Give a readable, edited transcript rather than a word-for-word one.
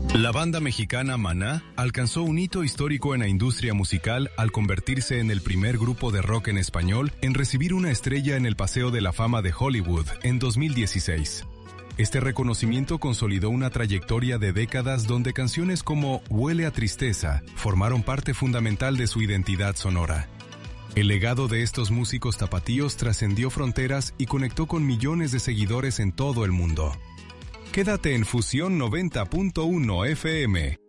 La banda mexicana Maná alcanzó un hito histórico en la industria musical al convertirse en el primer grupo de rock en español en recibir una estrella en el Paseo de la Fama de Hollywood en 2016. Este reconocimiento consolidó una trayectoria de décadas donde canciones como Huele a Tristeza formaron parte fundamental de su identidad sonora. El legado de estos músicos tapatíos trascendió fronteras y conectó con millones de seguidores en todo el mundo. Quédate en Fusión 90.1 FM.